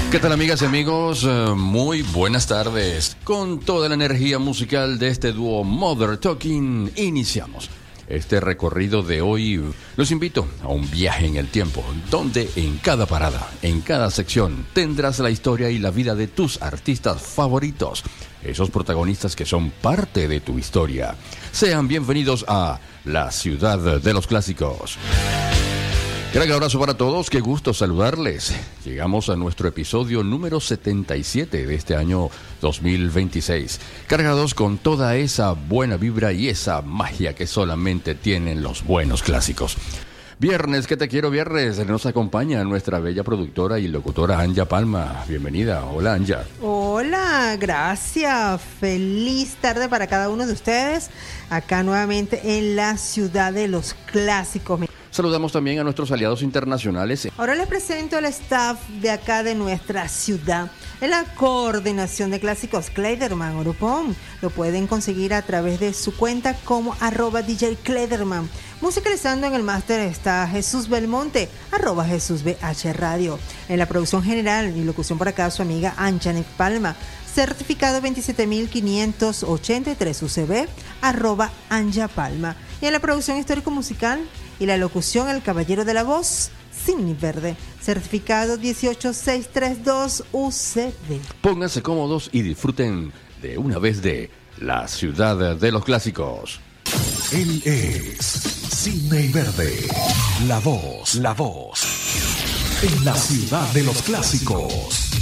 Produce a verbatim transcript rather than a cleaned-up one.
¿Qué tal, amigas y amigos? Uh, muy buenas tardes. Con toda la energía musical de este dúo Mother Talking, iniciamos este recorrido de hoy. Los invito a un viaje en el tiempo, donde en cada parada, en cada sección, tendrás la historia y la vida de tus artistas favoritos, esos protagonistas que son parte de tu historia. Sean bienvenidos a la ciudad de los clásicos. Gran abrazo para todos, qué gusto saludarles. Llegamos a nuestro episodio número setenta y siete de este año dos mil veintiséis, cargados con toda esa buena vibra y esa magia que solamente tienen los buenos clásicos. Viernes, que te quiero viernes, nos acompaña nuestra bella productora y locutora Anja Palma. Bienvenida, hola Anja. Hola, gracias, feliz tarde para cada uno de ustedes, acá nuevamente en la ciudad de los clásicos. Saludamos también a nuestros aliados internacionales. Ahora les presento al staff de acá de nuestra ciudad. En la coordinación de clásicos, Clederman Grupón. Lo pueden conseguir a través de su cuenta como arroba D J Clederman. Musicalizando en el máster está Jesús Belmonte, arroba Jesús B H Radio. En la producción general y locución por acá su amiga Anjanet Palma. Certificado veintisiete mil quinientos ochenta y tres U C B, arroba Anja Palma. Y en la producción histórico-musical y la locución El Caballero de la Voz, Sidney Verde, certificado dieciocho mil seiscientos treinta y dos U C B. Pónganse cómodos y disfruten de una vez de la ciudad de los clásicos. Él es Sidney Verde, la voz, la voz, en la ciudad de los clásicos.